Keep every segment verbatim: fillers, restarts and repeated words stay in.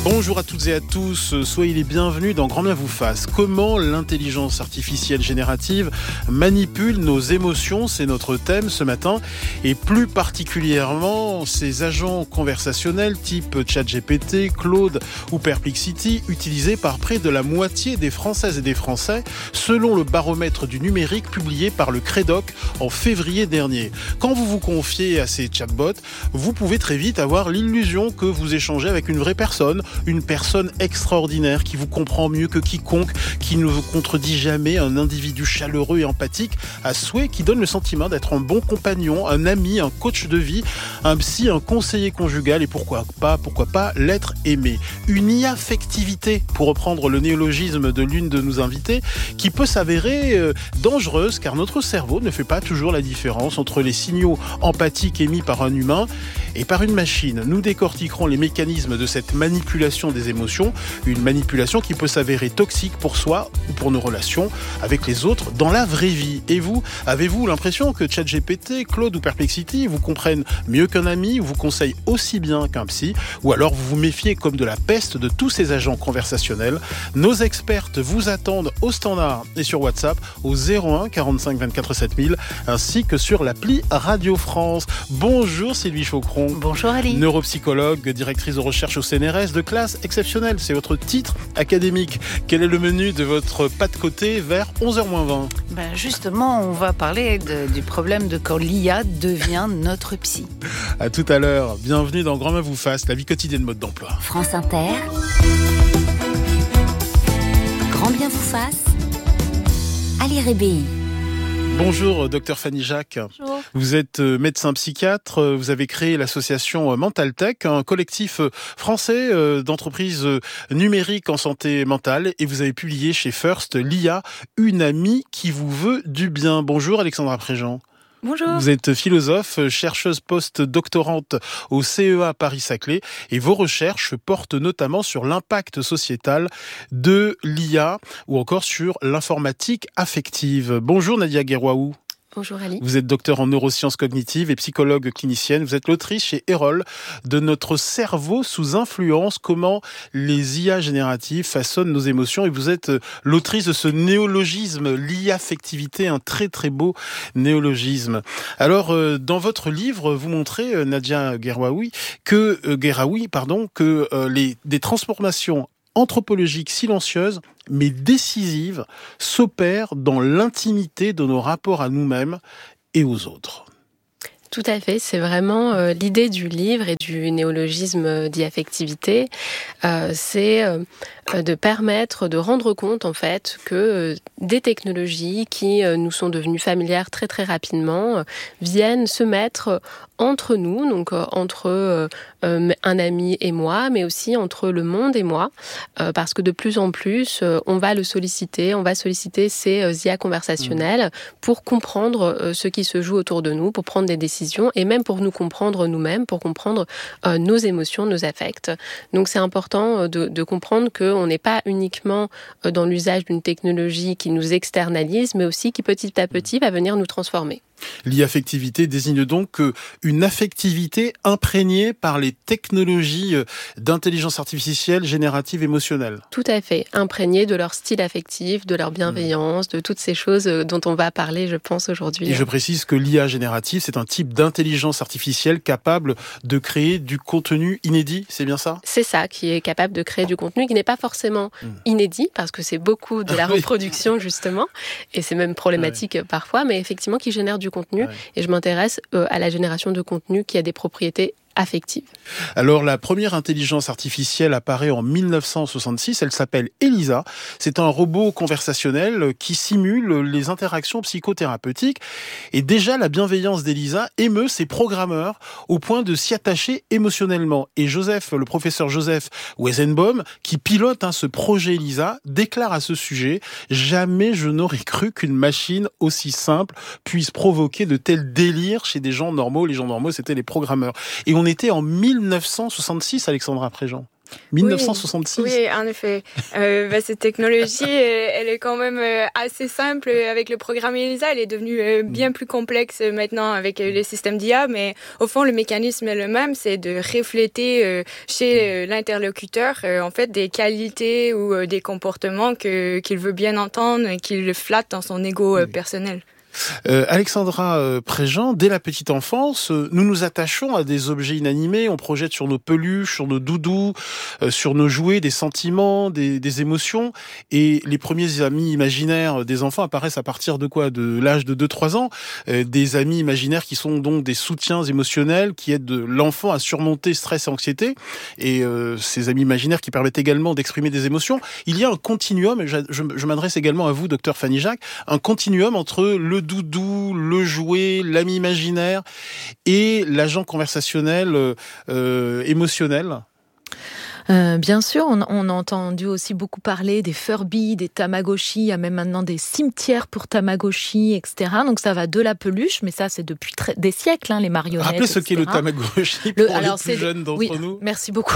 Bonjour à toutes et à tous, soyez les bienvenus dans Grand Bien vous fasse. Comment l'intelligence artificielle générative manipule nos émotions, c'est notre thème ce matin, et plus particulièrement ces agents conversationnels type ChatGPT, Claude ou Perplexity, utilisés par près de la moitié des Françaises et des Français, selon le baromètre du numérique publié par le Crédoc en février dernier. Quand vous vous confiez à ces chatbots, vous pouvez très vite avoir l'illusion que vous échangez avec une vraie personne, une personne extraordinaire qui vous comprend mieux que quiconque, qui ne vous contredit jamais, un individu chaleureux et empathique à souhait, qui donne le sentiment d'être un bon compagnon, un ami, un coach de vie, un psy, un conseiller conjugal et pourquoi pas, pourquoi pas l'être aimé. Une affectivité, pour reprendre le néologisme de l'une de nos invitées, qui peut s'avérer euh, dangereuse car notre cerveau ne fait pas toujours la différence entre les signaux empathiques émis par un humain et par une machine. Nous décortiquerons les mécanismes de cette manipulation des émotions, une manipulation qui peut s'avérer toxique pour soi ou pour nos relations avec les autres dans la vraie vie. Et vous, avez-vous l'impression que ChatGPT, Claude ou Perplexity vous comprennent mieux qu'un ami ou vous conseillent aussi bien qu'un psy, ou alors vous vous méfiez comme de la peste de tous ces agents conversationnels? Nos expertes vous attendent au standard et sur WhatsApp au zéro un quarante-cinq vingt-quatre sept mille ainsi que sur l'appli Radio France. Bonjour Sylvie Chaucron. Bonjour Ali. Neuropsychologue, directrice de recherche au C N R S de classe exceptionnelle. C'est votre titre académique. Quel est le menu de votre pas de côté vers onze heures moins vingt? Ben justement, on va parler de, du problème de quand l'I A devient notre psy. À tout à l'heure. Bienvenue dans Grand Bien vous fasse, la vie quotidienne mode d'emploi. France Inter. Grand Bien vous fasse. Ali Rébéi. Bonjour, docteur Fanny Jacques. Bonjour. Vous êtes médecin psychiatre. Vous avez créé l'association Mental Tech, un collectif français d'entreprises numériques en santé mentale. Et vous avez publié chez First l'I A, une amie qui vous veut du bien. Bonjour, Alexandra Préjean. Bonjour. Vous êtes philosophe, chercheuse post-doctorante au C E A Paris-Saclay et vos recherches portent notamment sur l'impact sociétal de l'I A ou encore sur l'informatique affective. Bonjour Nadia Guerwaou. Bonjour Ali. Vous êtes docteur en neurosciences cognitives et psychologue clinicienne. Vous êtes l'autrice chez Erol de Notre cerveau sous influence, comment les I A génératives façonnent nos émotions. Et vous êtes l'autrice de ce néologisme, l'I A affectivité, un très très beau néologisme. Alors, dans votre livre, vous montrez, Nadia Guerwaoui, que, euh, Guerraoui, pardon, que euh, les, des transformations anthropologique silencieuse, mais décisive, s'opère dans l'intimité de nos rapports à nous-mêmes et aux autres. Tout à fait, c'est vraiment euh, l'idée du livre et du néologisme d'affectivité, euh, c'est euh, de permettre de rendre compte en fait que euh, des technologies qui euh, nous sont devenues familières très très rapidement euh, viennent se mettre entre nous, donc euh, entre euh, euh, un ami et moi, mais aussi entre le monde et moi, euh, parce que de plus en plus, euh, on va le solliciter, on va solliciter ces euh, I A conversationnelles pour comprendre euh, ce qui se joue autour de nous, pour prendre des décisions et même pour nous comprendre nous-mêmes, pour comprendre euh, nos émotions, nos affects. Donc c'est important de, de comprendre qu'on n'est pas uniquement euh, dans l'usage d'une technologie qui nous externalise, mais aussi qui petit à petit va venir nous transformer. L'I A affectivité désigne donc une affectivité imprégnée par les technologies d'intelligence artificielle générative émotionnelle. Tout à fait, imprégnée de leur style affectif, de leur bienveillance, mmh. de toutes ces choses dont on va parler, je pense, aujourd'hui. Et je précise que l'I A générative, c'est un type d'intelligence artificielle capable de créer du contenu inédit, c'est bien ça? C'est ça, qui est capable de créer du contenu qui n'est pas forcément mmh. inédit, parce que c'est beaucoup de la reproduction, justement, et c'est même problématique ouais. parfois, mais effectivement qui génère du contenu, ouais. et je m'intéresse euh, à la génération de contenu qui a des propriétés affective. Alors, la première intelligence artificielle apparaît en mille neuf cent soixante-six. Elle s'appelle Elisa. C'est un robot conversationnel qui simule les interactions psychothérapeutiques. Et déjà, la bienveillance d'Elisa émeut ses programmeurs au point de s'y attacher émotionnellement. Et Joseph, le professeur Joseph Weizenbaum, qui pilote hein, ce projet Elisa, déclare à ce sujet « Jamais je n'aurais cru qu'une machine aussi simple puisse provoquer de tels délires chez des gens normaux. » Les gens normaux, c'était les programmeurs. Et on était en mille neuf cent soixante-six, Alexandra Préjean. dix-neuf cent soixante-six. Oui, oui, en effet. Euh, bah, cette technologie, elle est quand même assez simple avec le programme ELISA. Elle est devenue bien plus complexe maintenant avec les systèmes d'I A, mais au fond, le mécanisme est le même, c'est de refléter chez l'interlocuteur en fait des qualités ou des comportements que, qu'il veut bien entendre et qu'il le flatte dans son ego oui. personnel. Euh, Alexandra euh, Préjean, dès la petite enfance, euh, nous nous attachons à des objets inanimés, on projette sur nos peluches, sur nos doudous, euh, sur nos jouets, des sentiments, des, des émotions, et les premiers amis imaginaires des enfants apparaissent à partir de quoi ? De l'âge de deux trois ans, euh, des amis imaginaires qui sont donc des soutiens émotionnels, qui aident l'enfant à surmonter stress et anxiété, et euh, ces amis imaginaires qui permettent également d'exprimer des émotions. Il y a un continuum, et je, je, je m'adresse également à vous, docteur Fanny Jacques, un continuum entre le doudou, le jouet, l'ami imaginaire et l'agent conversationnel euh, émotionnel. Euh, bien sûr, on, on a entendu aussi beaucoup parler des Furby, des Tamagotchi, il y a même maintenant des cimetières pour Tamagotchi, et cetera. Donc ça va de la peluche, mais ça c'est depuis très, des siècles, hein, les marionnettes. Rappelez ce et cetera. Qu'est le Tamagotchi pour le, alors, les plus jeunes d'entre oui, nous. Merci beaucoup.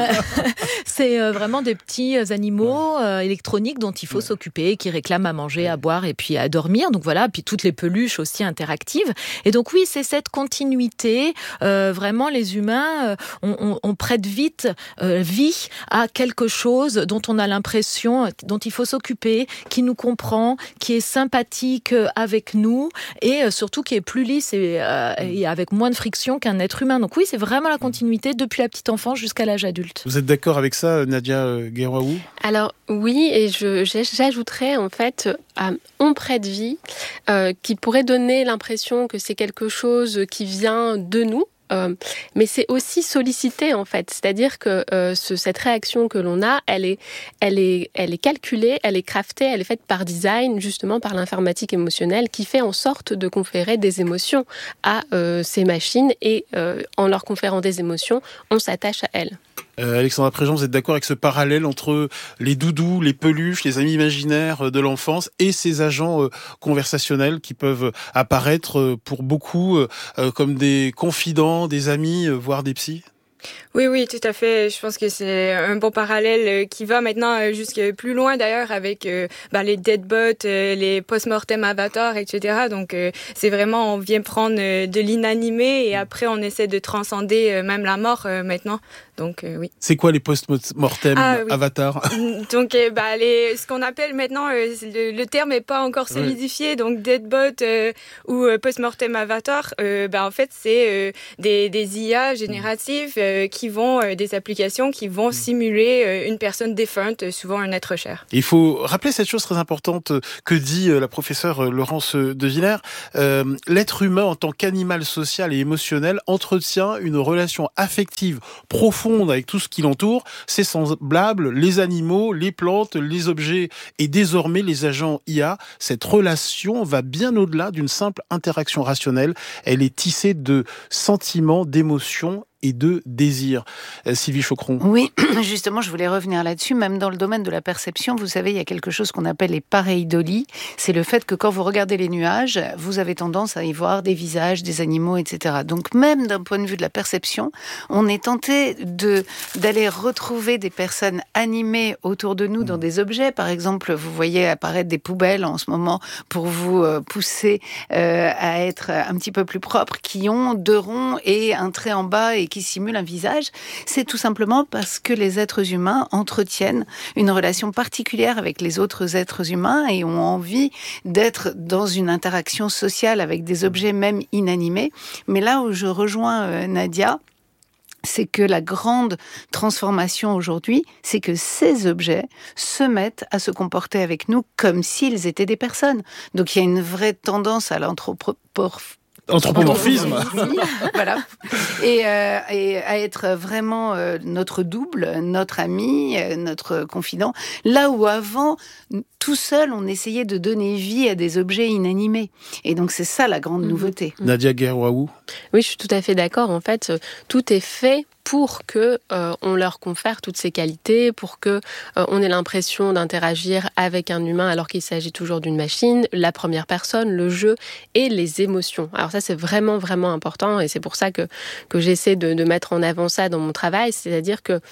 C'est euh, vraiment des petits animaux euh, électroniques dont il faut ouais. s'occuper, qui réclament à manger, à boire et puis à dormir. Donc voilà, puis toutes les peluches aussi interactives. Et donc oui, c'est cette continuité. Euh, vraiment, les humains, euh, on, on, on prête vite euh, vie à quelque chose dont on a l'impression, dont il faut s'occuper, qui nous comprend, qui est sympathique avec nous et surtout qui est plus lisse et, euh, et avec moins de friction qu'un être humain. Donc oui, c'est vraiment la continuité depuis la petite enfance jusqu'à l'âge adulte. Vous êtes d'accord avec ça, Nadia Guerwaou ? Alors oui, et je, j'ajouterais en fait à on prête vie, euh, qui pourrait donner l'impression que c'est quelque chose qui vient de nous. Euh, mais c'est aussi sollicité en fait, c'est-à-dire que euh, ce, cette réaction que l'on a, elle est, elle est, elle est calculée, elle est craftée, elle est faite par design, justement par l'informatique émotionnelle, qui fait en sorte de conférer des émotions à euh, ces machines et euh, en leur conférant des émotions, on s'attache à elles. Euh, Alexandra Préjean, vous êtes d'accord avec ce parallèle entre les doudous, les peluches, les amis imaginaires de l'enfance et ces agents euh, conversationnels qui peuvent apparaître euh, pour beaucoup euh, comme des confidents, des amis, euh, voire des psys ? Oui, oui, tout à fait. Je pense que c'est un bon parallèle qui va maintenant jusque plus loin d'ailleurs avec euh, bah, les deadbots, euh, les post-mortem avatars, et cetera. Donc euh, c'est vraiment, on vient prendre euh, de l'inanimé et après on essaie de transcender euh, même la mort euh, maintenant. Donc euh, oui. C'est quoi les post-mortem ah, oui. avatars ? Donc euh, bah, les, ce qu'on appelle maintenant, euh, le, le terme n'est pas encore solidifié, oui. Donc deadbot euh, ou euh, post-mortem avatar, euh, bah, en fait c'est euh, des, des I A génératives euh, qui vont, euh, des applications qui vont simuler euh, une personne défunte, souvent un être cher. Il faut rappeler cette chose très importante que dit euh, la professeure Laurence De Villers. Euh, l'être humain en tant qu'animal social et émotionnel entretient une relation affective profonde avec tout ce qui l'entoure. C'est semblable, les animaux, les plantes, les objets et désormais les agents I A. Cette relation va bien au-delà d'une simple interaction rationnelle. Elle est tissée de sentiments, d'émotions et de désir. Euh, Sylvie Chocron. Oui, justement, je voulais revenir là-dessus. Même dans le domaine de la perception, vous savez, il y a quelque chose qu'on appelle les pareidolies. C'est le fait que quand vous regardez les nuages, vous avez tendance à y voir des visages, des animaux, et cetera. Donc même d'un point de vue de la perception, on est tenté de, d'aller retrouver des personnes animées autour de nous dans des objets. Par exemple, vous voyez apparaître des poubelles en ce moment pour vous euh, pousser euh, à être un petit peu plus propre, qui ont deux ronds et un trait en bas et qui simule un visage. C'est tout simplement parce que les êtres humains entretiennent une relation particulière avec les autres êtres humains et ont envie d'être dans une interaction sociale avec des objets même inanimés. Mais là où je rejoins euh, Nadia, c'est que la grande transformation aujourd'hui, c'est que ces objets se mettent à se comporter avec nous comme s'ils étaient des personnes. Donc il y a une vraie tendance à l'anthropomorphisme. Anthropomorphisme. Voilà. Et, euh, et à être vraiment euh, notre double, notre ami, euh, notre confident. Là où avant, tout seul, on essayait de donner vie à des objets inanimés. Et donc, c'est ça la grande mmh. nouveauté. Nadia Guerwaou. Oui, je suis tout à fait d'accord. En fait, tout est fait pour que euh, on leur confère toutes ces qualités, pour que euh, on ait l'impression d'interagir avec un humain alors qu'il s'agit toujours d'une machine, la première personne, le jeu et les émotions. Alors ça, c'est vraiment, vraiment important et c'est pour ça que, que j'essaie de, de mettre en avant ça dans mon travail, c'est-à-dire que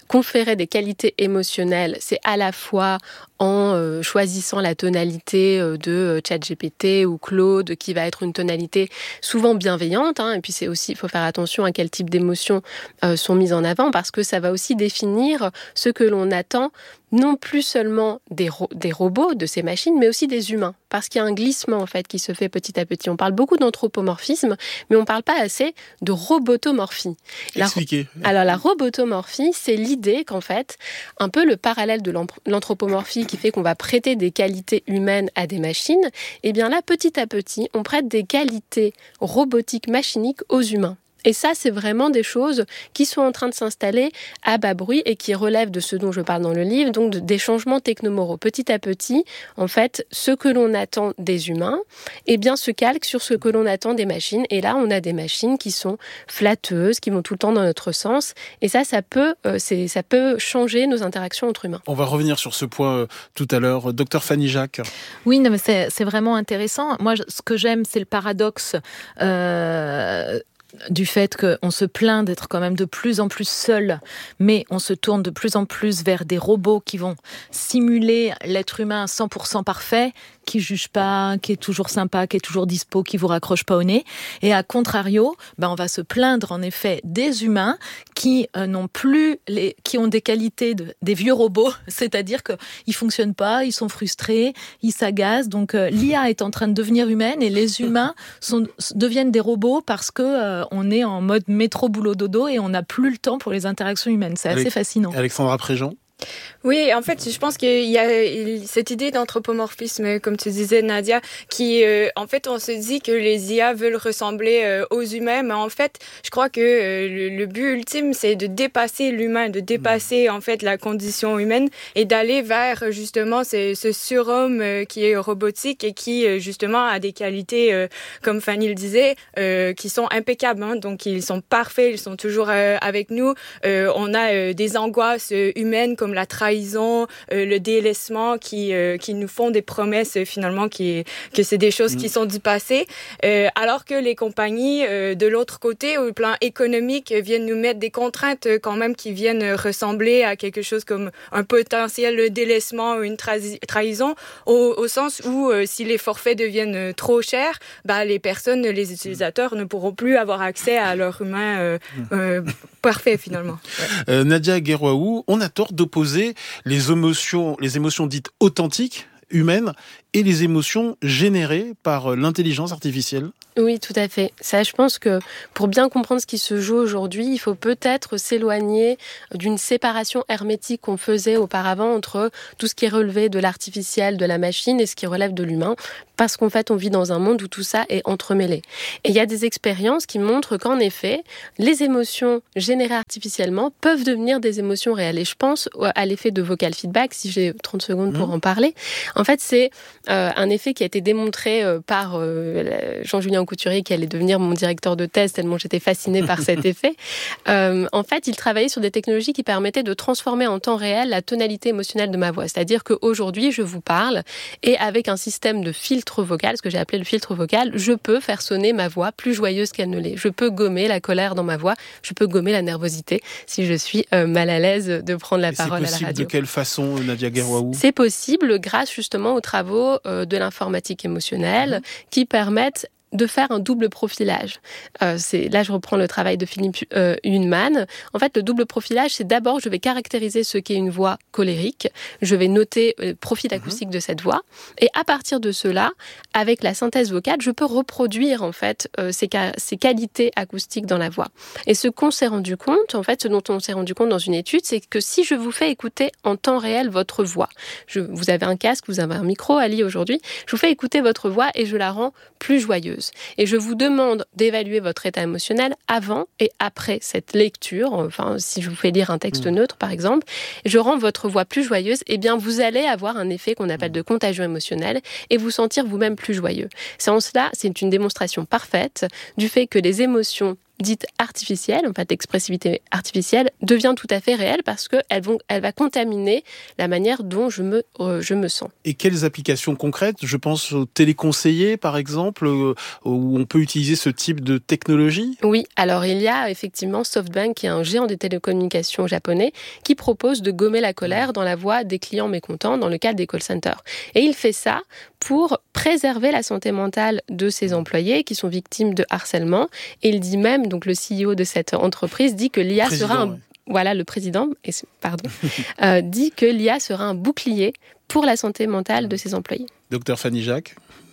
conférer des qualités émotionnelles, c'est à la fois en euh, choisissant la tonalité euh, de euh, ChatGPT ou Claude, qui va être une tonalité souvent bienveillante, hein, et puis c'est aussi, il faut faire attention à quel type d'émotions euh, sont mises en avant, parce que ça va aussi définir ce que l'on attend, non plus seulement des, ro- des robots, de ces machines, mais aussi des humains, parce qu'il y a un glissement en fait qui se fait petit à petit. On parle beaucoup d'anthropomorphisme, mais on ne parle pas assez de robotomorphie. La, Expliquez. alors la robotomorphie, c'est l'idée qu'en fait, un peu le parallèle de l'anthropomorphie qui fait qu'on va prêter des qualités humaines à des machines, et bien là, petit à petit, on prête des qualités robotiques, machiniques aux humains. Et ça, c'est vraiment des choses qui sont en train de s'installer à bas bruit et qui relèvent de ce dont je parle dans le livre, donc de, des changements technomoraux. Petit à petit, en fait, ce que l'on attend des humains, eh bien, se calque sur ce que l'on attend des machines. Et là, on a des machines qui sont flatteuses, qui vont tout le temps dans notre sens. Et ça, ça peut, euh, c'est, ça peut changer nos interactions entre humains. On va revenir sur ce point euh, tout à l'heure. Docteur Fanny Jacques. Oui, non, mais c'est, c'est vraiment intéressant. Moi, ce que j'aime, c'est le paradoxe euh, du fait qu'on se plaint d'être quand même de plus en plus seul, mais on se tourne de plus en plus vers des robots qui vont simuler l'être humain cent pour cent parfait, qui juge pas, qui est toujours sympa, qui est toujours dispo, qui vous raccroche pas au nez. Et à contrario, ben on va se plaindre en effet des humains qui euh, n'ont plus les, qui ont des qualités de, des vieux robots, c'est-à-dire que ils fonctionnent pas, ils sont frustrés, ils s'agacent. Donc euh, l'I A est en train de devenir humaine et les humains sont, deviennent des robots parce que euh, on est en mode métro boulot dodo et on n'a plus le temps pour les interactions humaines. C'est assez Alex- fascinant. Alexandra Préjean. Oui, en fait, je pense qu'il y a cette idée d'anthropomorphisme, comme tu disais, Nadia, qui, euh, en fait, on se dit que les I A veulent ressembler euh, aux humains, mais en fait, je crois que euh, le, le but ultime, c'est de dépasser l'humain, de dépasser, en fait, la condition humaine et d'aller vers, justement, ce, ce surhomme euh, qui est robotique et qui, euh, justement, a des qualités, euh, comme Fanny le disait, euh, qui sont impeccables. Hein, donc, ils sont parfaits, ils sont toujours euh, avec nous. Euh, on a euh, des angoisses euh, humaines comme la trahison, euh, le délaissement qui euh, qui nous font des promesses euh, finalement qui que c'est des choses mmh. qui sont du passé, euh, alors que les compagnies euh, de l'autre côté au plan économique euh, viennent nous mettre des contraintes euh, quand même qui viennent ressembler à quelque chose comme un potentiel délaissement ou une tra- trahison au, au sens où euh, si les forfaits deviennent trop chers, bah les personnes, les utilisateurs ne pourront plus avoir accès à leur humain euh, euh, parfait finalement. Ouais. Euh, Nadia Guerwaou, on a tort d'opposer les émotions, les émotions dites authentiques, humaines, et les émotions générées par l'intelligence artificielle. Oui, tout à fait. Ça, je pense que pour bien comprendre ce qui se joue aujourd'hui, il faut peut-être s'éloigner d'une séparation hermétique qu'on faisait auparavant entre tout ce qui est relevé de l'artificiel, de la machine, et ce qui relève de l'humain, parce qu'en fait, on vit dans un monde où tout ça est entremêlé. Et il y a des expériences qui montrent qu'en effet, les émotions générées artificiellement peuvent devenir des émotions réelles. Et je pense à l'effet de vocal feedback, si j'ai trente secondes pour mmh. en parler. En fait, c'est euh, un effet qui a été démontré euh, par euh, Jean-Julien Couturier, qui allait devenir mon directeur de thèse, tellement j'étais fascinée par cet effet. Euh, en fait, il travaillait sur des technologies qui permettaient de transformer en temps réel la tonalité émotionnelle de ma voix. C'est-à-dire qu'aujourd'hui, je vous parle et avec un système de filtre vocal, ce que j'ai appelé le filtre vocal, je peux faire sonner ma voix plus joyeuse qu'elle ne l'est. Je peux gommer la colère dans ma voix, je peux gommer la nervosité si je suis euh, mal à l'aise de prendre la et parole à la radio. C'est possible de quelle façon, Nadia Guerwaou ? C'est possible grâce justement aux travaux euh, de l'informatique émotionnelle mmh. qui permettent de faire un double profilage. Euh, c'est, là, je reprends le travail de Philippe euh, Hunman. En fait, le double profilage, c'est d'abord, je vais caractériser ce qu'est une voix colérique. Je vais noter le profil acoustique mmh. de cette voix. Et à partir de cela, avec la synthèse vocale, je peux reproduire, en fait, euh, ces, ces qualités acoustiques dans la voix. Et ce qu'on s'est rendu compte, en fait, ce dont on s'est rendu compte dans une étude, c'est que si je vous fais écouter en temps réel votre voix, je, vous avez un casque, vous avez un micro, Ali, aujourd'hui, je vous fais écouter votre voix et je la rends plus joyeuse. Et je vous demande d'évaluer votre état émotionnel avant et après cette lecture. Enfin, si je vous fais lire un texte mmh. neutre, par exemple, je rends votre voix plus joyeuse, eh bien, vous allez avoir un effet qu'on appelle de contagion émotionnelle et vous sentir vous-même plus joyeux. C'est en cela, c'est une démonstration parfaite du fait que les émotions dite artificielle, en fait l'expressivité artificielle, devient tout à fait réelle parce qu'elle elle va contaminer la manière dont je me, euh, je me sens. Et quelles applications concrètes ? Je pense aux téléconseillers, par exemple, euh, où on peut utiliser ce type de technologie ? Oui, alors il y a effectivement SoftBank, qui est un géant des télécommunications japonais, qui propose de gommer la colère dans la voix des clients mécontents dans le cadre des call centers. Et il fait ça pour préserver la santé mentale de ses employés qui sont victimes de harcèlement. Et il dit même, donc le C E O de cette entreprise dit que l'I A Président, sera un... ouais. Voilà, le président, pardon, euh, dit que l'I A sera un bouclier pour la santé mentale de ses employés. Docteur Fanny Jacques ?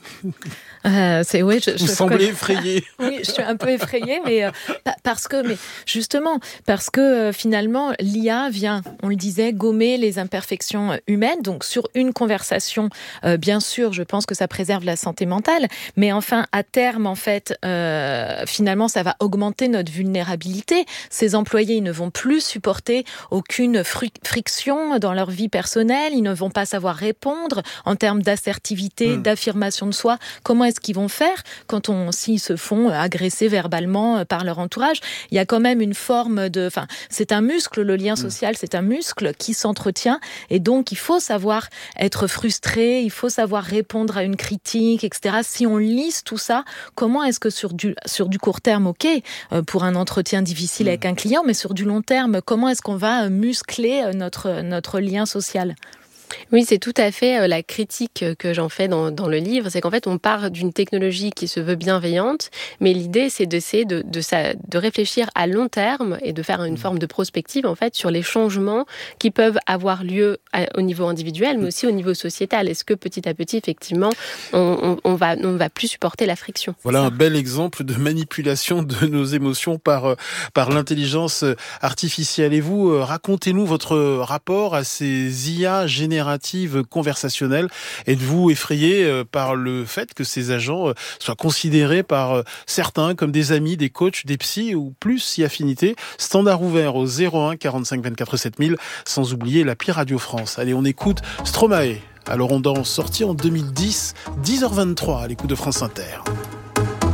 Euh, c'est oui, je, Vous je semblez connais... effrayée. Oui, je suis un peu effrayée, mais euh, parce que, mais justement, parce que euh, finalement, l'I A vient, on le disait, gommer les imperfections humaines. Donc, sur une conversation, euh, bien sûr, je pense que ça préserve la santé mentale, mais enfin, à terme, en fait, euh, finalement, ça va augmenter notre vulnérabilité. Ces employés, ils ne vont plus supporter aucune fri- friction dans leur vie personnelle. Ils ne vont pas savoir répondre en termes d'assertivité, mmh. d'affirmation de soi. Comment est-ce qu'ils vont faire quand on, s'ils se font agresser verbalement par leur entourage? Il y a quand même une forme de, enfin, c'est un muscle, le lien social, c'est un muscle qui s'entretient, et donc il faut savoir être frustré, il faut savoir répondre à une critique, et cetera. Si on lisse tout ça, comment est-ce que sur du, sur du court terme, ok, pour un entretien difficile avec un client, mais sur du long terme, comment est-ce qu'on va muscler notre, notre lien social? Oui, c'est tout à fait la critique que j'en fais dans, dans le livre. C'est qu'en fait, on part d'une technologie qui se veut bienveillante, mais l'idée, c'est d'essayer de, de, de, de réfléchir à long terme et de faire une forme de prospective, en fait, sur les changements qui peuvent avoir lieu à, au niveau individuel, mais aussi au niveau sociétal. Est-ce que petit à petit, effectivement, on, on, on va, on va plus supporter la friction? Voilà un bel exemple de manipulation de nos émotions par, par l'intelligence artificielle. Et vous, racontez-nous votre rapport à ces I A génératives conversationnelles. Êtes-vous effrayé par le fait que ces agents soient considérés par certains comme des amis, des coachs, des psys ou plus si affinité? Standard ouvert au zéro un quarante-cinq vingt-quatre sept mille, sans oublier l'appli Radio France. Allez, on écoute Stromae. Alors on danse, sorti en deux mille dix, dix heures vingt-trois à l'écoute de France Inter.